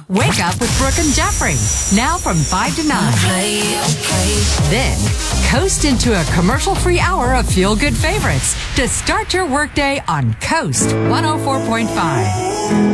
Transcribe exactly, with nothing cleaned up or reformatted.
Wake Up with Brooke and Jeffrey. Now from five to nine. Then, coast into a commercial-free hour of feel-good favorites to start your workday on Coast one oh four point five.